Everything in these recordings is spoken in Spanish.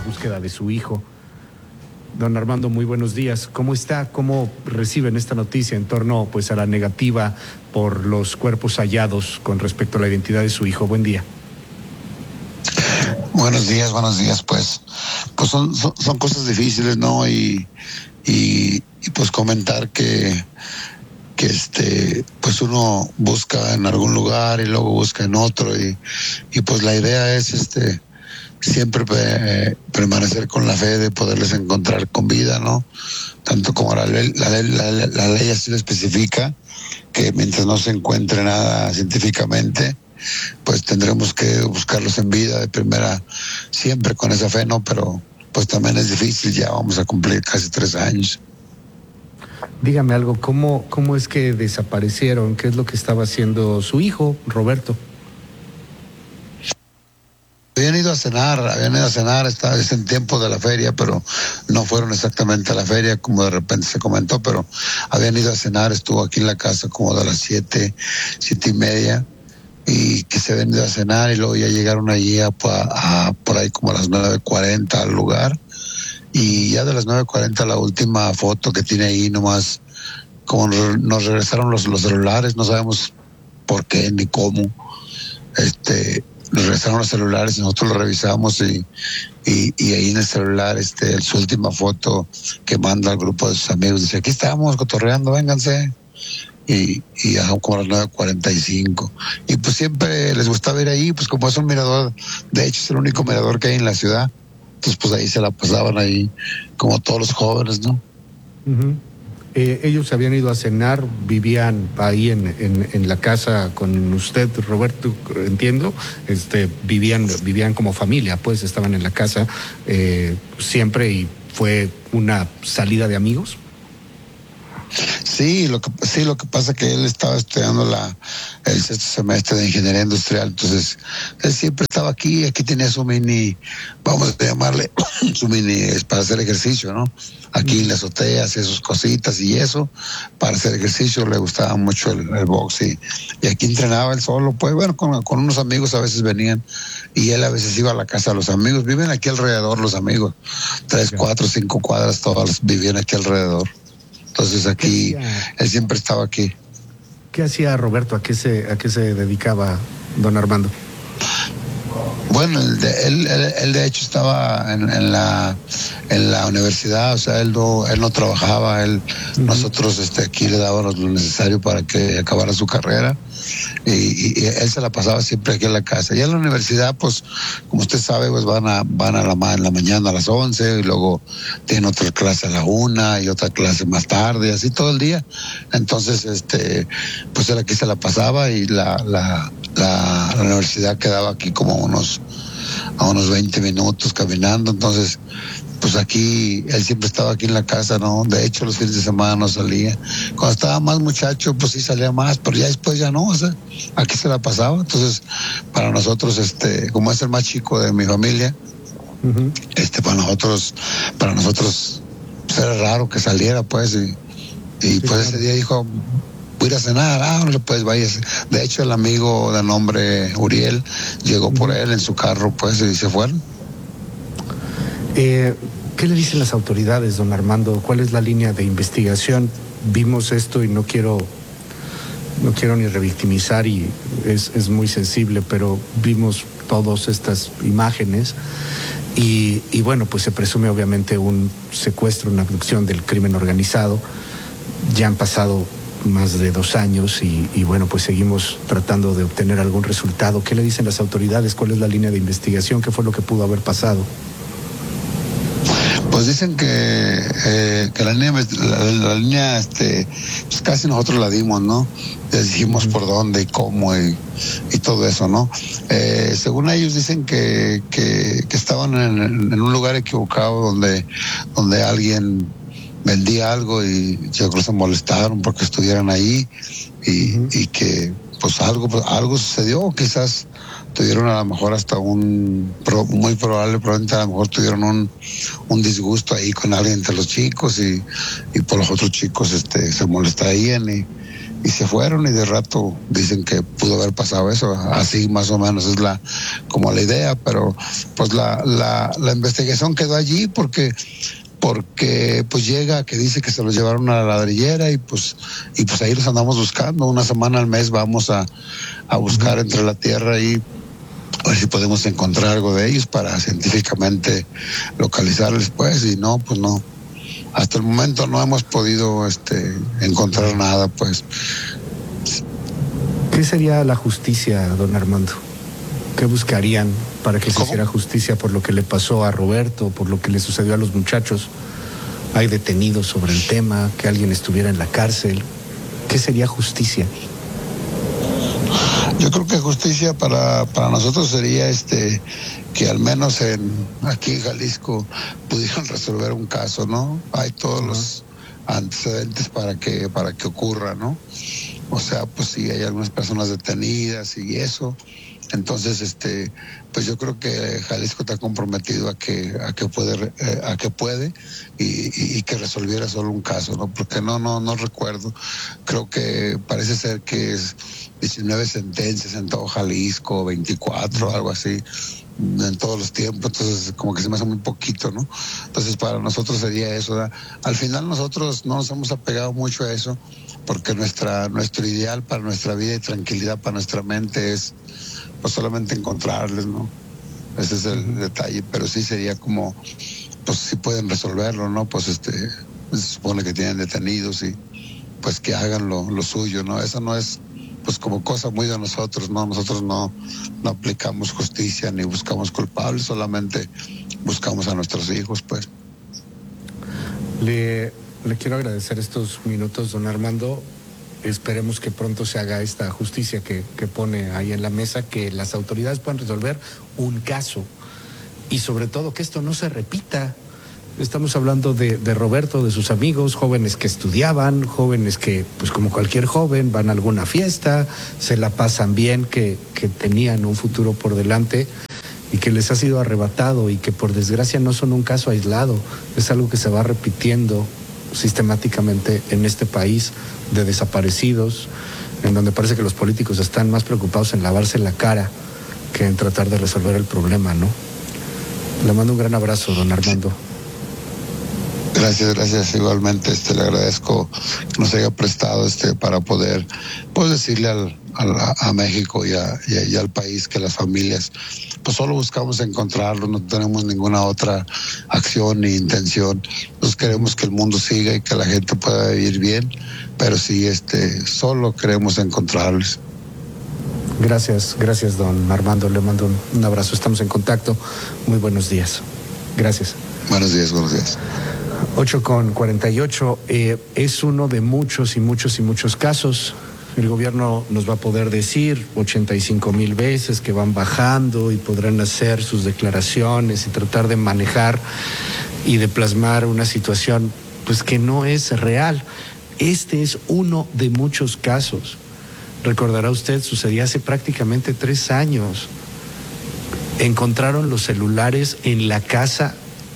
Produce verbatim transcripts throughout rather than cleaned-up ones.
búsqueda de su hijo. Don Armando, muy buenos días. ¿Cómo está? ¿Cómo reciben esta noticia en torno, pues, a la negativa por los cuerpos hallados con respecto a la identidad de su hijo? Buen día. Buenos días, buenos días. Pues, pues son, son, son cosas difíciles, ¿no? Y, y, y pues comentar que, que este, pues uno busca en algún lugar y luego busca en otro y, y pues la idea es este siempre eh, permanecer con la fe de poderles encontrar con vida, ¿no? Tanto como la ley, la ley, la, la ley así lo especifica, que mientras no se encuentre nada científicamente, pues tendremos que buscarlos en vida de primera, siempre con esa fe, ¿no? Pero pues también es difícil, ya vamos a cumplir casi tres años. Dígame algo, ¿cómo, cómo es que desaparecieron? ¿Qué es lo que estaba haciendo su hijo, Roberto? Habían ido a cenar, habían ido a cenar, estaba en tiempo de la feria, pero no fueron exactamente a la feria, como de repente se comentó, pero habían ido a cenar, estuvo aquí en la casa como de las siete, siete y media, y que se habían ido a cenar y luego ya llegaron allí a, a, a por ahí como a las nueve cuarenta al lugar, y ya de las nueve cuarenta la última foto que tiene ahí nomás, como nos regresaron los, los celulares, no sabemos por qué ni cómo, este... nos regresaron los celulares y nosotros lo revisamos y, y, y ahí en el celular este su última foto que manda al grupo de sus amigos dice, aquí estamos cotorreando, vénganse, y, y ya como a las nueve cuarenta y cinco y pues siempre les gustaba ir ahí, pues como es un mirador, de hecho es el único mirador que hay en la ciudad, entonces pues ahí se la pasaban ahí como todos los jóvenes, ¿no? Uh-huh. Eh, ellos habían ido a cenar, vivían ahí en, en, en la casa con usted, Roberto, entiendo, este, vivían, vivían como familia, pues estaban en la casa eh, siempre, y fue una salida de amigos. Sí, lo que sí, lo que pasa es que él estaba estudiando la el sexto semestre de ingeniería industrial, entonces él siempre estaba aquí, aquí tenía su mini, vamos a llamarle, su mini es para hacer ejercicio, ¿no? Aquí en la azotea hacía sus cositas y eso, para hacer ejercicio, le gustaba mucho el, el box y, y aquí entrenaba él solo, pues bueno, con, con unos amigos a veces venían y él a veces iba a la casa de los amigos, viven aquí alrededor los amigos, tres, cuatro, cinco cuadras, todos vivían aquí alrededor. Entonces aquí, él siempre estaba aquí. ¿Qué hacía Roberto? ¿A qué se, a qué se dedicaba don Armando? Bueno, él de, él, él, él de hecho estaba en, en la en la universidad, o sea, él no, él no trabajaba, él, uh-huh. nosotros este, aquí le dábamos lo necesario para que acabara su carrera y, y, y él se la pasaba siempre aquí en la casa. Y en la universidad, pues, como usted sabe, pues van a van a la, en la mañana a las once y luego tienen otra clase a la una y otra clase más tarde, así todo el día. Entonces, este, pues él aquí se la pasaba y la la la, la universidad quedaba aquí como unos a unos veinte minutos caminando, entonces pues aquí, él siempre estaba aquí en la casa, ¿no? De hecho, los fines de semana no salía. Cuando estaba más muchacho, pues sí salía más, pero ya después ya no, o sea, aquí se la pasaba. Entonces, para nosotros, este, como es el más chico de mi familia, uh-huh. este, para nosotros, para nosotros, pues era raro que saliera, pues, y, y sí, pues claro. Ese día dijo, voy a ir a cenar, ah, pues váyase. De hecho, el amigo de nombre Uriel llegó uh-huh. por él en su carro, pues, y se fueron. Eh, ¿Qué le dicen las autoridades, don Armando? ¿Cuál es la línea de investigación? Vimos esto y no quiero no quiero ni revictimizar y es, es muy sensible, pero vimos todas estas imágenes y, y bueno, pues se presume obviamente un secuestro, una abducción del crimen organizado. Ya han pasado más de dos años y, y bueno, pues seguimos tratando de obtener algún resultado. ¿Qué le dicen las autoridades? ¿Cuál es la línea de investigación? ¿Qué fue lo que pudo haber pasado? Pues dicen que, eh, que la línea, la, la línea este, pues casi nosotros la dimos, ¿no? Les dijimos por dónde y cómo y, y todo eso, ¿no? Eh, según ellos dicen que, que, que estaban en, en un lugar equivocado donde, donde alguien vendía algo y yo creo que se molestaron porque estuvieran ahí y, uh-huh. y que pues algo, pues, algo sucedió, quizás tuvieron a lo mejor hasta un, muy probable, probablemente a lo mejor tuvieron un, un disgusto ahí con alguien entre los chicos y, y por los otros chicos este se molestarían y, y se fueron, y de rato dicen que pudo haber pasado eso. Así más o menos es la como la idea, pero pues la, la, la investigación quedó allí porque porque pues llega que dice que se los llevaron a la ladrillera, y pues y pues ahí los andamos buscando. Una semana al mes vamos a, a buscar entre la tierra y a ver si podemos encontrar algo de ellos para científicamente localizarles, pues, y no, pues no. Hasta el momento no hemos podido este, encontrar nada, pues. ¿Qué sería la justicia, don Armando? ¿Qué buscarían para que se ¿Cómo? hiciera justicia por lo que le pasó a Roberto, por lo que le sucedió a los muchachos? ¿Hay detenidos sobre el tema? ¿Que alguien estuviera en la cárcel? ¿Qué sería justicia? Yo creo que justicia para, para nosotros sería este que al menos en aquí en Jalisco pudieran resolver un caso, ¿no? Hay todos los antecedentes para que para que ocurra, ¿no? O sea, pues sí hay algunas personas detenidas y eso. Entonces, este, pues yo creo que Jalisco está comprometido a que a que puede eh, a que puede y, y, y que resolviera solo un caso, ¿no? Porque no no no recuerdo. Creo que parece ser que es diecinueve sentencias en todo Jalisco, veinticuatro, algo así, en todos los tiempos. Entonces como que se me hace muy poquito, ¿no? Entonces para nosotros sería eso, ¿verdad? Al final nosotros no nos hemos apegado mucho a eso, porque nuestra nuestro ideal para nuestra vida y tranquilidad para nuestra mente es pues solamente encontrarles, ¿no? Ese es el detalle, pero sí sería como, pues si pueden resolverlo, ¿no? Pues este, se supone que tienen detenidos y pues que hagan lo, lo suyo, ¿no? Eso no es pues como cosa muy de nosotros, ¿no? Nosotros no, no aplicamos justicia ni buscamos culpables, solamente buscamos a nuestros hijos, pues. Le, le quiero agradecer estos minutos, don Armando. Esperemos que pronto se haga esta justicia que, que pone ahí en la mesa, que las autoridades puedan resolver un caso y sobre todo que esto no se repita. Estamos hablando de, de Roberto, de sus amigos, jóvenes que estudiaban, jóvenes que, pues como cualquier joven, van a alguna fiesta, se la pasan bien, que, que tenían un futuro por delante y que les ha sido arrebatado y que por desgracia no son un caso aislado, es algo que se va repitiendo sistemáticamente en este país, de desaparecidos, en donde parece que los políticos están más preocupados en lavarse la cara que en tratar de resolver el problema, ¿no? Le mando un gran abrazo, don Armando. Gracias, gracias. Igualmente, este, le agradezco que nos haya prestado este para poder, pues, decirle al, al, a México y, a, y, a, y al país que las familias, pues, solo buscamos encontrarlo, no tenemos ninguna otra acción ni intención. Pues queremos que el mundo siga y que la gente pueda vivir bien, pero sí, este, solo queremos encontrarles. Gracias, gracias, don Armando. Le mando un, un abrazo. Estamos en contacto. Muy buenos días. Gracias. Buenos días, buenos días. ocho con cuarenta y ocho, eh, es uno de muchos y muchos y muchos casos. El gobierno nos va a poder decir ochenta y cinco mil veces que van bajando y podrán hacer sus declaraciones y tratar de manejar y de plasmar una situación pues que no es real. Este es uno de muchos casos. Recordará usted, sucedía hace prácticamente tres años. Encontraron los celulares en la casa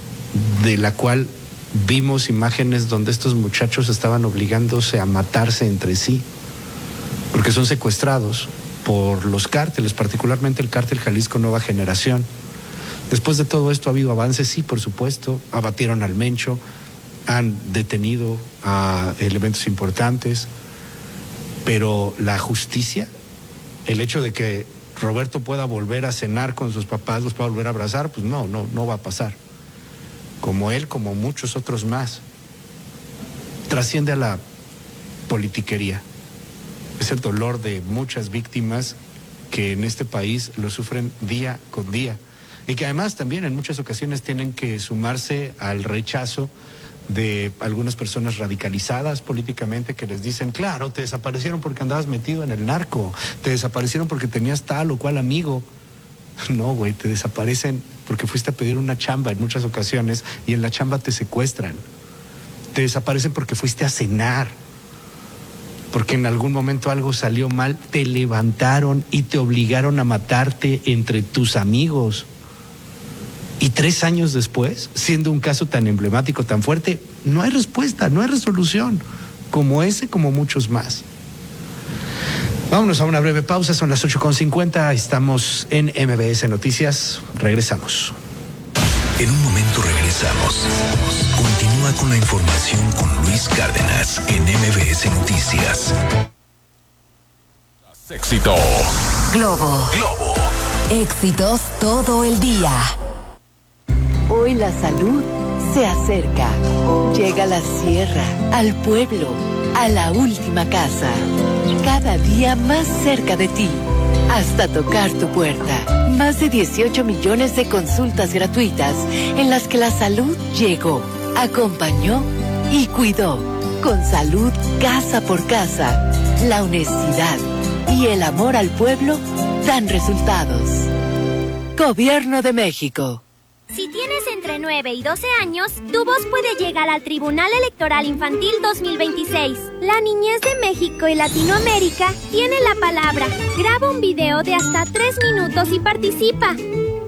de la cual vimos imágenes donde estos muchachos estaban obligándose a matarse entre sí, porque son secuestrados por los cárteles, particularmente el cártel Jalisco Nueva Generación. Después de todo esto ha habido avances, sí, por supuesto, abatieron al Mencho, han detenido a elementos importantes, pero la justicia, el hecho de que Roberto pueda volver a cenar con sus papás, los pueda volver a abrazar, pues no, no, no va a pasar. Como él, como muchos otros más, trasciende a la politiquería. Es el dolor de muchas víctimas que en este país lo sufren día con día y que además también en muchas ocasiones tienen que sumarse al rechazo de algunas personas radicalizadas políticamente que les dicen, claro, te desaparecieron porque andabas metido en el narco, te desaparecieron porque tenías tal o cual amigo. No, güey, te desaparecen porque fuiste a pedir una chamba en muchas ocasiones y en la chamba te secuestran. Te desaparecen porque fuiste a cenar, porque en algún momento algo salió mal, te levantaron y te obligaron a matarte entre tus amigos. Y tres años después, siendo un caso tan emblemático, tan fuerte, no hay respuesta, no hay resolución, como ese, como muchos más. Vámonos a una breve pausa, son las ocho con cincuenta, estamos en M B S Noticias, regresamos. En un momento regresamos. Continúa con la información con Luis Cárdenas en M B S Noticias. Éxito. Globo. Globo. Éxitos todo el día. Hoy la salud se acerca. Llega a la sierra, al pueblo, a la última casa. Cada día más cerca de ti, hasta tocar tu puerta. Más de dieciocho millones de consultas gratuitas en las que la salud llegó, acompañó y cuidó. Con salud casa por casa, la honestidad y el amor al pueblo dan resultados. Gobierno de México. Si tienes entre nueve y doce años, tu voz puede llegar al Tribunal Electoral Infantil dos mil veintiséis. La niñez de México y Latinoamérica tiene la palabra. Graba un video de hasta tres minutos y participa.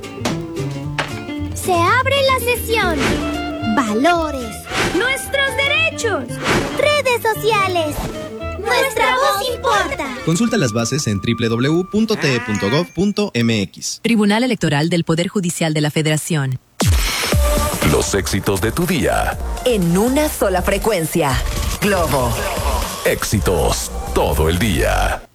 Se abre la sesión. Valores. Nuestros derechos. Redes sociales. Nuestra voz importa. Consulta las bases en doble u doble u doble u punto t e punto gov punto m x. Tribunal Electoral del Poder Judicial de la Federación. Los éxitos de tu día. En una sola frecuencia. Globo. Éxitos todo el día.